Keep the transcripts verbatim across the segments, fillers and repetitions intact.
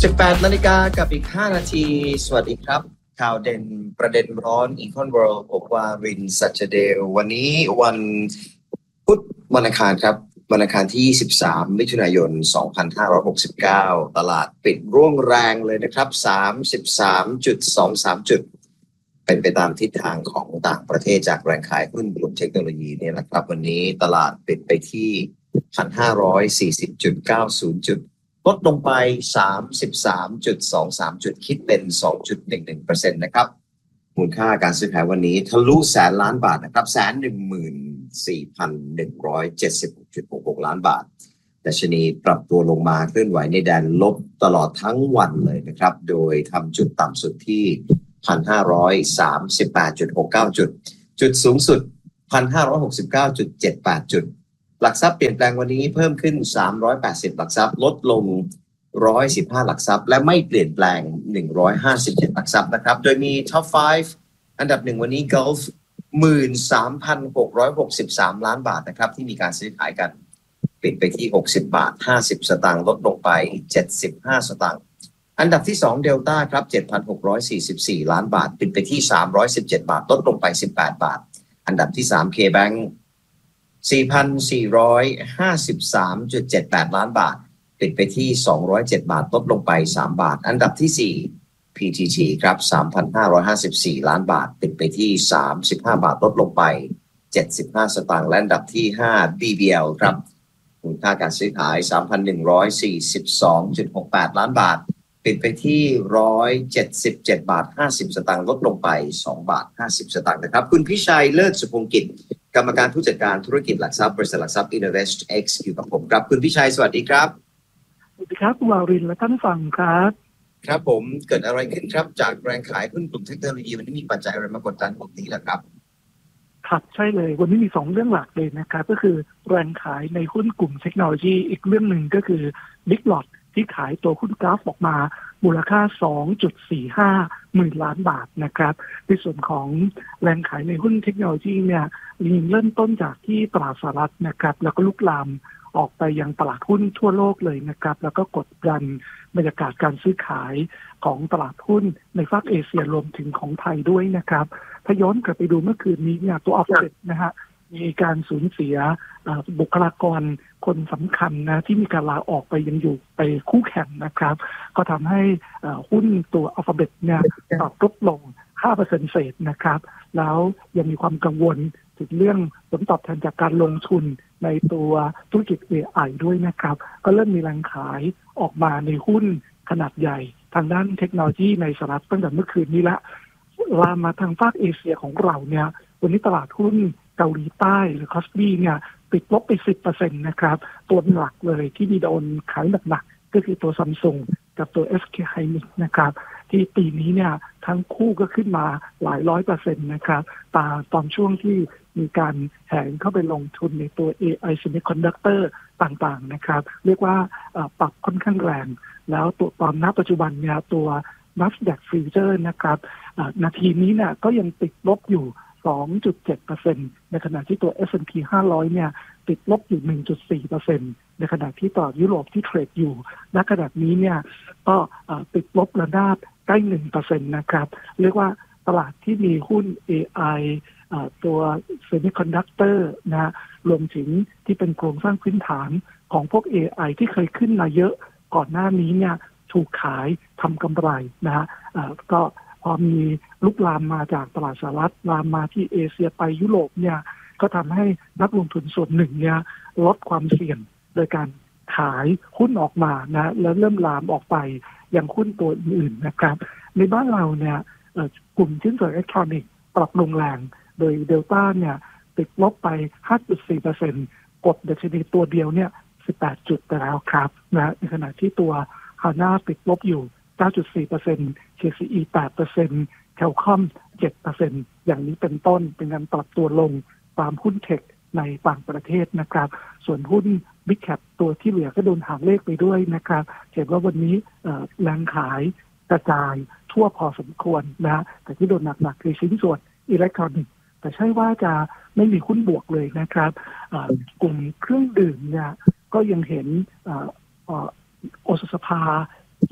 สิบแปดนาฬิกากับอีกห้านาทีสวัสดีครับข่าวเด่นประเด็นร้อน Econ World ผมว่ารินสัจเดลวันนี้วันพุธวันอังคารครับวันอังคารที่ยี่สิบสามมิถุนายนสองพันห้าร้อยหกสิบเก้าตลาดปิดร่วงแรงเลยนะครับ สามสิบสามจุดสองสาม จุดเป็นไปตามทิศทางของต่างประเทศจากแรงขายหุ้นกลุ่มเทคโนโลยีเนี่ยนะครับวันนี้ตลาดปิดไปที่ หนึ่งพันห้าร้อยสี่สิบจุดเก้าศูนย์ จุดลดลงไป สามสิบสามจุดสองสาม จุดคิดเป็น สองจุดหนึ่งหนึ่งเปอร์เซ็นต์ นะครับมูลค่าการซื้อขายวันนี้ทะลุแสนล้านบาทนะครับ หนึ่งแสนหนึ่งหมื่นสี่พันหนึ่งร้อยเจ็ดสิบหกจุดหกหก ล้านบาทดัชนีปรับตัวลงมาเคลื่อนไหวในแดนลบตลอดทั้งวันเลยนะครับโดยทำจุดต่ำสุดที่ หนึ่งพันห้าร้อยสามสิบแปดจุดหกเก้า จุดจุดสูงสุด หนึ่งพันห้าร้อยหกสิบเก้าจุดเจ็ดแปด จุดหลักทรัพย์เปลี่ยนแปลงวันนี้เพิ่มขึ้นสามร้อยแปดสิบหลักทรัพย์ลดลงหนึ่งร้อยสิบห้าหลักทรัพย์และไม่เปลี่ยนแปลงหนึ่งร้อยห้าสิบเจ็ดหลักทรัพย์นะครับโดยมี Top ห้า อันดับหนึ่งวันนี้ Gulf หนึ่งหมื่นสามพันหกร้อยหกสิบสาม ล้านบาทนะครับที่มีการซื้อขายกันปิดไปที่หกสิบบาทห้าสิบสตางค์ลดลงไปเจ็ดสิบห้าสตางค์อันดับที่สอง Delta ครับ เจ็ดพันหกร้อยสี่สิบสี่ ล้านบาทปิดไปที่สามร้อยสิบเจ็ดบาทลดลงไปสิบแปดบาทอันดับที่สาม K-Bank สี่พันสี่ร้อยห้าสิบสามจุดเจ็ดแปด ล้านบาทปิดไปที่สองร้อยเจ็ดบาทลดลงไปสามบาทอันดับที่สี่ พี ที ที ครับ สามพันห้าร้อยห้าสิบสี่ ล้านบาทปิดไปที่สามสิบห้าบาทลดลงไปเจ็ดสิบห้าสตางค์และอันดับที่ห้า บี บี แอล ครับมูลค่าการซื้อขาย สามพันหนึ่งร้อยสี่สิบสองจุดหกแปด ล้านบาทปิดไปที่หนึ่งร้อยเจ็ดสิบเจ็ดบาทห้าสิบสตางค์ลดลงไปสองบาทห้าสิบสตางค์นะครับคุณพิชัยเลิศสุพงกิจกรรมการผู้จัดการธุรกิจหลักทรัพย์บริษัทหลักทรัพย์ Invest X อยู่กับผมครับคุณพิชัยสวัสดีครับสวัสดีครับคุณวารินและท่านฟังครับครับผมเกิดอะไรขึ้นครับจากแรงขายหุ้นกลุ่มเทคโนโลยีวันนี้มีปัจจัยอะไรมากดดันกลุ่มนี้ล่ะครับครับใช่เลยวันนี้มีสองเรื่องหลักเลยนะครับก็คือแรงขายในหุ้นกลุ่มเทคโนโลยีอีกเรื่องหนึ่งก็คือ Big Lot ที่ขายตัวหุ้นกราฟออกมามูลค่า สองจุดสี่ห้า หมื่นล้านบาทนะครับในส่วนของแรงขายในหุ้นเทคโนโลยีเนี่ยเริ่มต้นจากที่ตลาดสหรัฐนะครับแล้วก็ลุกลามออกไปยังตลาดหุ้นทั่วโลกเลยนะครับแล้วก็กดดันบรรยากาศการซื้อขายของตลาดหุ้นในฝั่งเอเชียรวมถึงของไทยด้วยนะครับถ้าย้อนกลับไปดูเมื่อคืนนี้เนี่ยตัวออฟเซ็ตนะฮะมีการสูญเสียบุคลากรคนสำคัญนะที่มีการลาออกไปยังอยู่ไปคู่แข่งนะครับก็ทำให้หุ้นตัวอัลฟาเบตเนี่ยปรับลดลง ห้าเปอร์เซ็นต์ เศษนะครับแล้วยังมีความกังวลถึงเรื่องผลตอบแทนจากการลงทุนในตัวธุรกิจ เอ ไอ ด้วยนะครับก็เริ่มมีแรงขายออกมาในหุ้นขนาดใหญ่ทางด้านเทคโนโลยีในสหรัฐตั้งแต่เมื่อคืนนี้ละลามมาทางภาคเอเชียของเราเนี่ยวันนี้ตลาดหุ้นเกาหลีใต้หรือคอสปีเนี่ยติดลบไป สิบเปอร์เซ็นต์ นะครับตัวหลักเลยที่มีโดนขายหนักๆก็คือตัว Samsung กับตัว เอส เค Hynix นะครับที่ปีนี้เนี่ยทั้งคู่ก็ขึ้นมาหลายร้อยเปอร์เซ็นต์นะครับตาตอนช่วงที่มีการแห่เข้าไปลงทุนในตัว เอ ไอ Semiconductor ต่างๆนะครับเรียกว่าปรับค่อนข้างแรงแล้วตัวตอนณปัจจุบันเนี่ยตัว Nasdaq Future นะครับนาทีนี้เนี่ยก็ยังติดลบอยู่ สองจุดเจ็ดเปอร์เซ็นต์ ในขณะที่ตัว เอส แอนด์ พี ห้าร้อยเนี่ยติดลบอยู่ หนึ่งจุดสี่เปอร์เซ็นต์ ในขณะที่ตลาดยุโรปที่เทรดอยู่ณขณะนี้เนี่ยก็ติดลบระดับใกล้ หนึ่งเปอร์เซ็นต์ นะครับเรียกว่าตลาดที่มีหุ้น เอ ไอ ตัว Semiconductor นะรวมถึงที่เป็นโครงสร้างพื้นฐานของพวก เอ ไอ ที่เคยขึ้นมาเยอะก่อนหน้านี้เนี่ยถูกขายทำกำไรนะฮะก็พอมีลุกลามมาจากตลาดสหรัฐลามมาที่เอเชียไปยุโรปเนี่ยก็ทำให้นักลงทุนส่วนหนึ่งเนี่ยลดความเสี่ยงโดยการขายหุ้นออกมานะแล้วเริ่มลามออกไปยังหุ้นตัวอื่นนะครับในบ้านเราเนี่ยกลุ่มชิ้นส่วนอิเล็กทรอนิกส์ปรับลงแรงโดยเดลต้าเนี่ยติดลบไป ห้าจุดสี่เปอร์เซ็นต์ กดดัชนีตัวเดียวเนี่ยสิบแปดจุดไปแล้วครับนะในขณะที่ตัวฮาน่าติดลบอยู่ เก้าจุดสี่เปอร์เซ็นต์ เค ซี อี แปดเปอร์เซ็นต์ Qualcomm เจ็ดเปอร์เซ็นต์ อย่างนี้เป็นต้นเป็นการปรับตัวลงตามหุ้นเทคในต่างประเทศนะครับส่วนหุ้น Big Cap ตัวที่เหลือก็โดนหางเลขไปด้วยนะครับเห็นว่าวันนี้แรงขายกระจายทั่วพอสมควรนะแต่ที่โดนหนักๆคือชิ้นส่วนอิเล็กทรอนิกส์แต่ใช่ว่าจะไม่มีหุ้นบวกเลยนะครับกลุ่มเครื่องดื่มเนี่ยก็ยังเห็นโอสถสภา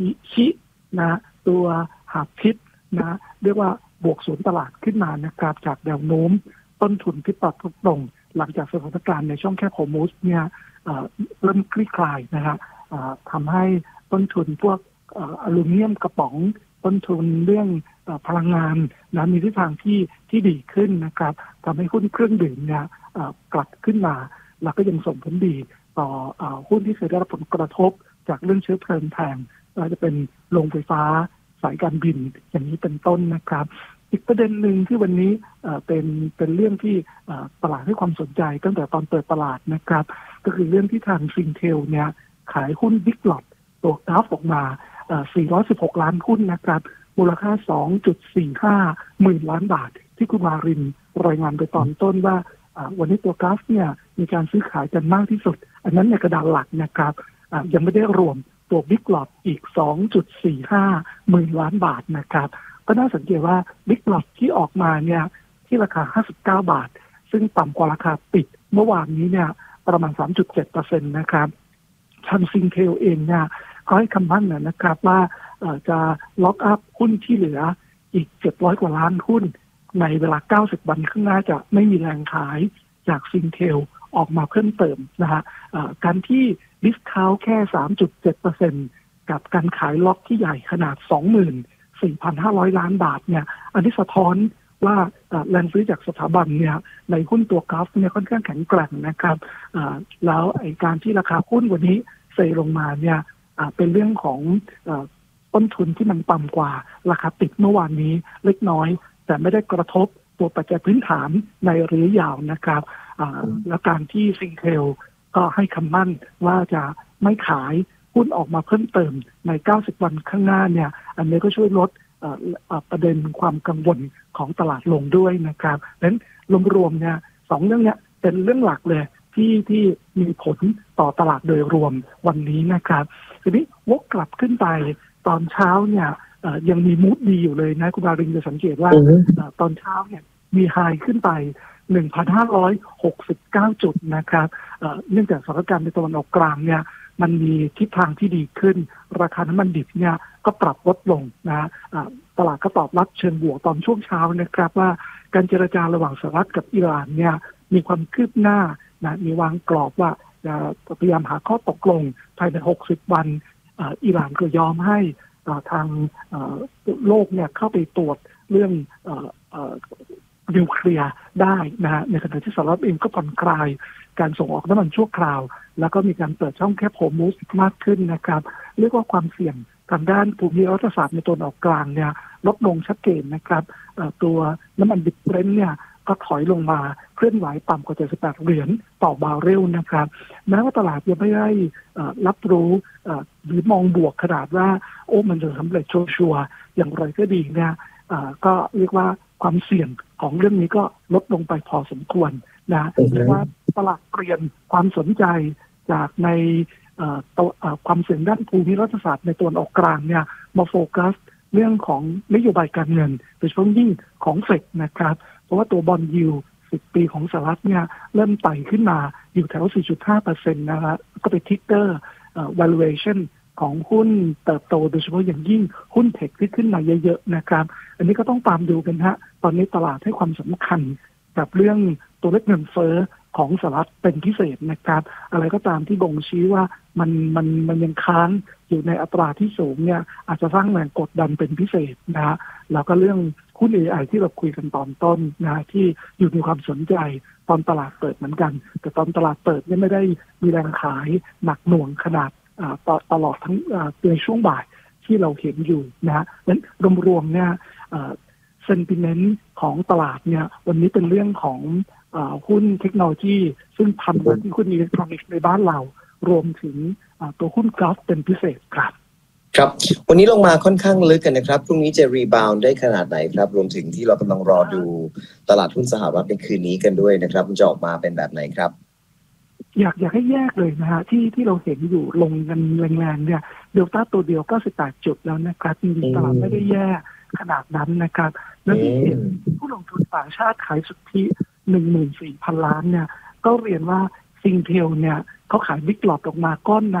ชินะตัวหาบทิศนะเรียกว่าบวกสวนตลาดขึ้นมานะครับจากแนวโน้มต้นทุนที่ปรับลดลงหลังจากสถานการณ์ในช่องแคบฮอร์มุซเนี่ยเริ่มคลี่คลายนะฮะทำให้ต้นทุนพวกอลูมิเนียมกระป๋องต้นทุนเรื่องพลังงานนะมีทิศทางที่ที่ดีขึ้นนะครับทำให้หุ้นเครื่องดื่มเนี่ยกลับขึ้นมาแล้วก็ยังส่งผลดีต่อหุ้นที่เคยได้รับผลกระทบจากเรื่องเชื้อเพลิงแพงอาจจะเป็นโรงไฟฟ้าสายการบินอย่างนี้เป็นต้นนะครับอีกประเด็นหนึ่งที่วันนี้เป็นเป็นเรื่องที่ตลาดให้ความสนใจตั้งแต่ตอนเปิดตลาดนะครับก็คือเรื่องที่ทางซิงเทลเนี่ยขายหุ้นบิ๊กล็อตตัวกราฟออกมาสี่ร้อยสิบหกล้านหุ้นนะครับมูลค่า สองจุดสี่ห้า หมื่นล้านบาทที่คุณวารินรายงานไปตอนต้นว่าวันนี้ตัวกราฟเนี่ยมีการซื้อขายกันมากที่สุดอันนั้นในกระดานหลักนะครับยังไม่ได้รวมตัวบิ๊กล็อตอีก สองจุดสี่ห้า หมื่นล้านบาทนะครับก็น่าสังเกตว่าบิ๊กล็อตที่ออกมาเนี่ยที่ราคาห้าสิบเก้าบาทซึ่งต่ำกว่าราคาปิดเมื่อวานนี้เนี่ยประมาณ สามจุดเจ็ดเปอร์เซ็นต์ นะครับทางซิงเทลเองเนี่ยเขาให้คำมั่นนะครับว่าจะล็อกอัพหุ้นที่เหลืออีกเจ็ดร้อยกว่าล้านหุ้นในเวลาเก้าสิบวันข้างหน้าจะไม่มีแรงขายจากซิงเทลออกมาเพิ่มเติมนะฮะการที่ดิสคาวแค่ สามจุดเจ็ดเปอร์เซ็นต์ กับการขายล็อกที่ใหญ่ขนาด สองหมื่นสี่พันห้าร้อย ล้านบาทเนี่ยอันนี้สะท้อนว่าแรงซื้อจากสถาบันเนี่ยในหุ้นตัวกราฟเนี่ยค่อนข้างแข็งแกร่งนะครับแล้วไอ้การที่ราคาหุ้นวันนี้เซลงมาเนี่ยเป็นเรื่องของต้นทุนที่มันต่ำกว่าราคาปิดเมื่อวานนี้เล็กน้อยแต่ไม่ได้กระทบตัวปัจจัยพื้นฐานในระยะยาวนะครับแล้วการที่ซิงเทลก็ให้คำมั่นว่าจะไม่ขายหุ้นออกมาเพิ่มเติมในเก้าสิบวันข้างหน้าเนี่ยอันนี้ก็ช่วยลดประเด็นความกังวลของตลาดลงด้วยนะครับดังนั้นรวมๆเนี่ยสองเรื่องนี้เป็นเรื่องหลักเลยที่ที่มีผลต่อตลาดโดยรวมวันนี้นะครับทีนี้วกกลับขึ้นไปตอนเช้าเนี่ยยังมีมูดดีอยู่เลยนะคุณบารินจะสังเกตว่า uh-huh. ตอนเช้าเนี่ยมีไฮขึ้นไป หนึ่งพันห้าร้อยหกสิบเก้า จุดนะครับเนื่องจากสถานการณ์ในตะวันออกกลางเนี่ยมันมีทิศทางที่ดีขึ้นราคาน้ำมันดิบเนี่ยก็ปรับลดลงนะตลาดก็ตอบรับเชิงบวกตอนช่วงเช้านะครับว่าการเจรจาระหว่างสหรัฐกับอิหร่านเนี่ยมีความคืบหน้านะมีวางกรอบว่าจะพยายามหาข้อตกลงภายในหกสิบวันอิหร่านก็ยอมให้ทางโลกเนี่ยเข้าไปตรวจเรื่องนิวเคลียร์ได้นะฮะในขณะที่สหรัฐเองก็ผ่อนคลายการส่งออกน้ำมันชั่วคราวแล้วก็มีการเปิดช่องแคบฮอร์มุซมากขึ้นนะครับเรียกว่าความเสี่ยงทางด้านภูมิรัฐศาสตร์ในตะวันออกกลางเนี่ยลดลงชัดเจนนะครับตัวน้ำมันดิบเบรนท์เนี่ยก็ถอยลงมาเคลื่อนไหวต่ำกว่าเจ็ดสิบแปดเหรียญต่อบาร์เรลนะครับแม้ว่าตลาดยังไม่ได้รับรู้หรือมองบวกขนาดว่าโอ้มันจะสำเร็จชัวร์ๆอย่างไรก็ดีเนี่ยก็เรียกว่าความเสี่ยงของเรื่องนี้ก็ลดลงไปพอสมควรนะเรียกว่าตลาดเปลี่ยนความสนใจจากในความเสี่ยงด้านภูมิรัฐศาสตร์ในตะวันออกกลางเนี่ยมาโฟกัสเรื่องของนโยบายการเงินโดยเฉพาะยิ่งของเฟดนะครับเพราะว่าตัวบอนด์ยิลด์สิบปีของสหรัฐเนี่ยเริ่มไต่ขึ้นมาอยู่แถว สี่จุดห้าเปอร์เซ็นต์ นะครับก็ไปทิกเกอร์ valuation ของหุ้นเติบโตโดยเฉพาะอย่างยิ่งหุ้นเทคที่ขึ้นมาเยอะๆนะครับอันนี้ก็ต้องตามดูกันฮะตอนนี้ตลาดให้ความสำคัญกับเรื่องตัวเลขเงินเฟ้อของสหรัฐเป็นพิเศษนะครับอะไรก็ตามที่บ่งชี้ว่ามันมันมันยังค้างอยู่ในอัตราที่สูงเนี่ยอาจจะสร้างแรงกดดันเป็นพิเศษนะฮะแล้วก็เรื่องหุ้น เอ ไอ ที่เราคุยกันตอนต้นนะที่อยู่ในความสนใจตอนตลาดเปิดเหมือนกันแต่ตอนตลาดเปิดเนี่ยไม่ได้มีแรงขายหนักหน่วงขนาดตลอดทั้งในช่วงบ่ายที่เราเห็นอยู่นะฮะนั้นรวมๆเนี่ยเซนติเมนต์ของตลาดเนี่ยวันนี้เป็นเรื่องของหุ้นเทคโนโลยีซึ่งพันมาที่หุ้นอิเล็กทรอนิกส์ในบ้านเรารวมถึงตัวหุ้นกราฟเป็นพิเศษครับครับวันนี้ลงมาค่อนข้างลึกกันนะครับพรุ่งนี้จะรีบาวด์ได้ขนาดไหนครับรวมถึงที่เรากำลังรอดูตลาดหุ้นสหรัฐในคืนนี้กันด้วยนะครับมันจะออกมาเป็นแบบไหนครับอยากอยากให้แยกเลยนะฮะที่ที่เราเห็นอยู่ลงกันแรงๆเนี่ยเดลต้าตัวเดียวเก้าสิบแปดจุดแล้วนะครับจริงๆตลาดไม่ได้แย่ขนาดนั้นนะครับแล้วที่เห็นผู้ลงทุนต่างชาติขายสุทธิ หนึ่งหมื่นสี่พัน ล้านเนี่ยก็เรียนว่าซิงเทลเนี่ยเขาขายบิ๊กล็อตออกมาก้อนนั้น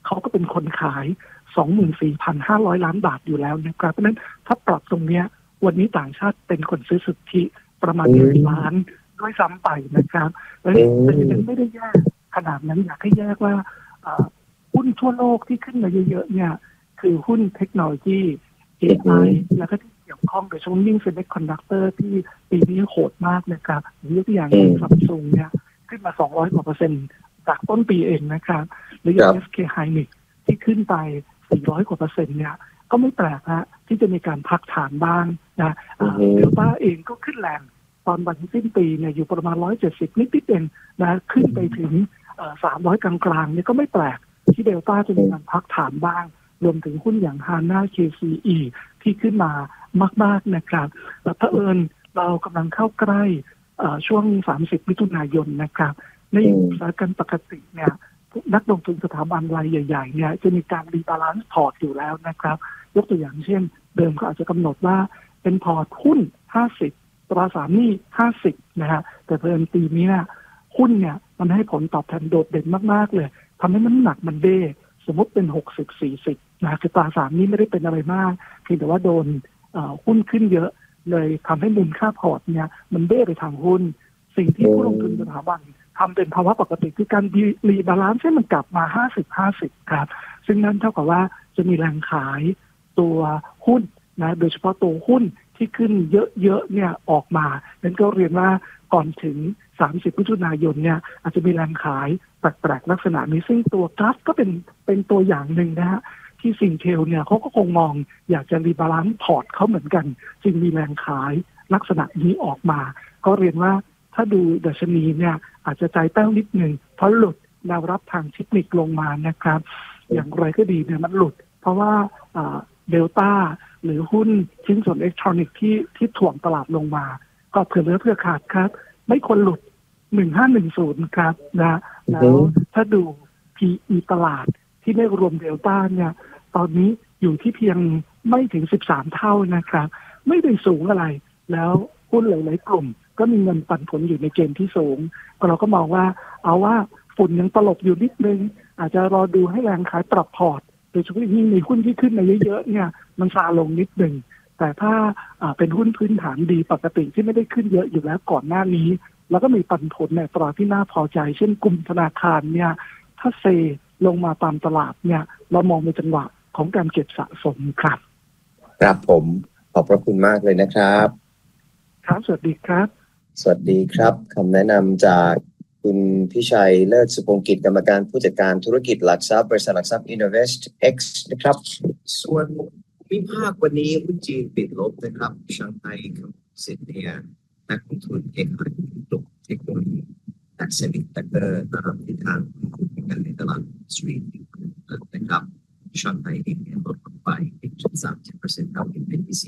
เขาก็เป็นคนขาย สองหมื่นสี่พันห้าร้อย ล้านบาทอยู่แล้วนะครับเพราะฉะนั้นถ้าปรับตรงเนี้ยวันนี้ต่างชาติเป็นคนซื้อสุทธิประมาณหนึ่งล้านด้วยซ้ำไปนะครับแล้วแต่ยังไม่ได้แยกขนาดนั้นอยากให้แยกว่าหุ้นทั่วโลกที่ขึ้นมาเยอะๆเนี่ยคือหุ้นเทคโนโลยี เอ ไอ แล้วก็ที่เกี่ยวข้องกับช่วงยิ่งเซมิคอนดักเตอร์ที่ปีนี้โหดมากนะครับยกตัวอย่างอย่างซัมซุงเนี่ยขึ้นมาสองร้อยกว่าเปอร์เซ็นต์จากต้นปีเองนะครับหรืออย่าง เอส เค Hynix ที่ขึ้นไปสี่ร้อยกว่าเปอร์เซ็นต์เนี่ยก็ไม่แปลกนะที่จะมีการพักฐานบ้างนะเดลต้าเองก็ขึ้นแรงตอนวันสิ้นปีเนี่ยอยู่ประมาณหนึ่งร้อยเจ็ดสิบนิดๆเองนะขึ้นไปถึงสามร้อยกลางๆเนี่ยก็ไม่แปลกที่เดลต้าจะมีการพักฐานบ้างรวมถึงหุ้นอย่าง Hana เค ซี อี ที่ขึ้นมามากๆนะครับแต่เผอิญเรากำลังเข้าใกล้ช่วงสามสิบมิถุนายนนะครับในสถานการณ์ปกติเนี่ยนักลงทุนสถาบันรายใหญ่ๆเนี่ยจะมีการรีบาลานซ์พอร์ตอยู่แล้วนะครับยกตัวอย่างเช่นเดิมก็อาจจะกำหนดว่าเป็นพอร์ตหุ้นห้าสิบตราสารหนี้ห้าสิบนะฮะแต่เพิ่มปีนี้เนี่ยหุ้นเนี่ยมันให้ผลตอบแทนโดดเด่นมากๆเลยทำให้น้ำหนักมันเด้สมมติเป็นหกสิบ สี่สิบนะคือตราสารหนี้ไม่ได้เป็นอะไรมากเพียงแต่ว่าโดนหุ้นขึ้นเยอะเลยทำให้มูลค่าพอร์ตเนี่ยมันเด้ไปทางหุ้นสิ่งที่ผู้ลงทุนสถาบันทำเป็นภาวะปกติคือการรีบาลานซ์ให้มันกลับมา ห้าสิบ ห้าสิบ ครับซึ่งนั่นเท่ากับว่าจะมีแรงขายตัวหุ้นนะโดยเฉพาะตัวหุ้นที่ขึ้นเยอะๆเนี่ยออกมานั้นก็เรียนว่าก่อนถึงสามสิบมิถุนายนเนี่ยอาจจะมีแรงขายแปลกๆลักษณะนี้ซึ่งตัวกราฟก็เป็นเป็นตัวอย่างหนึ่งนะฮะที่ซิงเทลเนี่ยเขาก็คงมองอยากจะรีบาลานซ์พอร์ตเขาเหมือนกันจึงมีแรงขายลักษณะนี้ออกมาก็เรียนว่าถ้าดูดัชนีเนี่ยอาจจะใจแป้วนิดหนึ่งเพราะหลุดแนวรับทางเทคนิคลงมานะครับอย่างไรก็ดีเนี่ยมันหลุดเพราะว่าเดลต้าหรือหุ้นชิ้นส่วนอิเล็กทรอนิกส์ที่ที่ถ่วงตลาดลงมาก็เผื่อเหลือเผื่อขาดครับไม่ควรหลุดหนึ่งพันห้าร้อยสิบครับนะแล้วถ้าดู พี อี ตลาดที่ไม่รวมเดลต้าเนี่ยตอนนี้อยู่ที่เพียงไม่ถึงสิบสามเท่านะครับไม่ได้สูงอะไรแล้วหุ้นหลายๆกลุ่มก็มีเงินปันผลอยู่ในเกณฑ์ที่สูงเราก็มองว่าเอาว่าฝุ่นยังตลบอยู่นิดนึงอาจจะรอดูให้แรงขายปรับพอร์ตโดยเฉพาะยิ่งในหุ้นที่ขึ้นมาเยอะๆเนี่ยมันซาลงนิดนึงแต่ถ้าเป็นหุ้นพื้นฐานดีปกติที่ไม่ได้ขึ้นเยอะอยู่แล้วก่อนหน้านี้แล้วก็มีปันผลในตราที่น่าพอใจเช่นกลุ่มธนาคารเนี่ยถ้าเซลงมาตามตลาดเนี่ยเรามองในจังหวะของการเก็บสะสมครับครับผมขอบพระคุณมากเลยนะครับครับสวัสดีครับสวัสดีครับคำแนะนำจากคุณพิชัยเลิศสุพงกิจกรรมการผู้จัดการธุรกิจหลักทรัพย์บริษัทหลักทรัพย์ Invest X นะครับส่วนภูมิภาควันนี้หุ้นจีนปิดลบนะครับชังไห่คอมโพสิตเนี่ยนักลงทุนเอกหันลงเทคโนโลยีและเซมิคอนดักเตอร์ตามทิศทางกันในตลาดสตรีทนะครับชังไห่เองลดลงไป หนึ่งจุดสามเจ็ดเปอร์เซ็นต์ เท่ากับเป็น พี ซี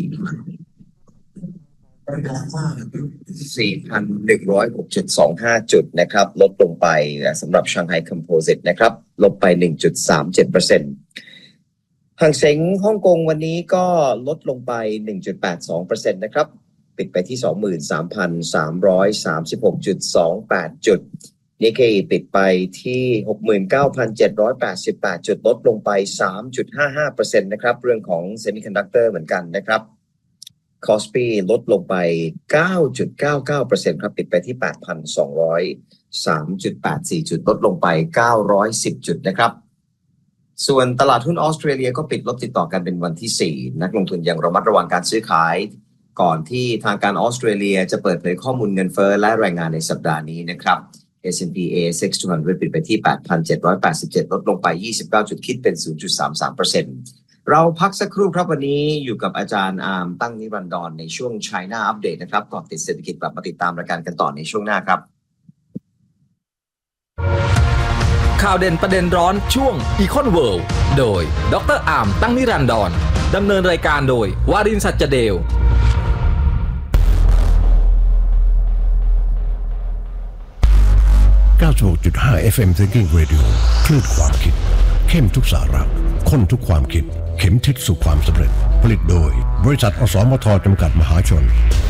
สี่พันหนึ่งร้อยหกจุดสองห้า จุดนะครับลดลงไปสำหรับชังไห่คอมโพสิตนะครับลบไป หนึ่งจุดสามเจ็ดเปอร์เซ็นต์ หางเส็งฮ่องกงวันนี้ก็ลดลงไป หนึ่งจุดแปดสองเปอร์เซ็นต์ นะครับปิดไปที่ สองหมื่นสามพันสามร้อยสามสิบหกจุดสองแปด จุดนิกเกอิปิดไปที่ หกหมื่นเก้าพันเจ็ดร้อยแปดสิบแปด จุดลดลงไป สามจุดห้าห้าเปอร์เซ็นต์ นะครับเรื่องของเซมิคอนดักเตอร์เหมือนกันนะครับคอสปีลดลงไป เก้าจุดเก้าเก้าเปอร์เซ็นต์ ครับปิดไปที่ แปดพันสองร้อยสามจุดแปดสี่ จุดลดลงไปเก้าร้อยสิบจุดนะครับส่วนตลาดหุ้นออสเตรเลียก็ปิดลบติดต่อกันเป็นวันที่สี่นักลงทุนยังระมัดระวังการซื้อขายก่อนที่ทางการออสเตรเลียจะเปิดเผยข้อมูลเงินเฟ้อและรายงานในสัปดาห์นี้นะครับ เอส แอนด์ พี เอ เอ เอส เอ็กซ์ สองร้อยปิดไปที่ แปดพันเจ็ดร้อยแปดสิบเจ็ด ลดลงไปยี่สิบเก้าจุดคิดเป็น ศูนย์จุดสามสามเปอร์เซ็นต์ เราพักสักครู่ครับวันนี้อยู่กับอาจารย์อาร์มตั้งนิรันดรในช่วง China Update นะครับก่อนติดเศรษฐกิจกลับมาติดตามรายการกันต่อในช่วงหน้าครับข่าวเด่นประเด็นร้อนช่วง Econ World โดยดร.อาร์มตั้งนิรันดรดำเนินรายการโดยวารินทร์ สัจเดลเก้าสิบหกจุดห้า เอฟ เอ็ม Thinking Radio คลื่นความคิดเข้มทุกสาระข้นทุกความคิดเข็มทิศสู่ความสำเร็จผลิตโดยบริษัทอสมทจำกัดมหาชน